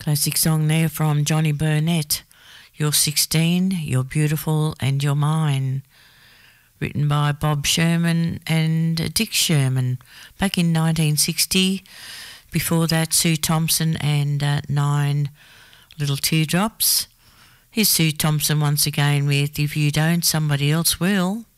Classic song there from Johnny Burnett. You're 16, you're beautiful and you're mine. Written by Bob Sherman and Dick Sherman back in 1960. Before that, Sue Thompson and 9 Little Teardrops. Here's Sue Thompson once again with If You Don't, Somebody Else Will.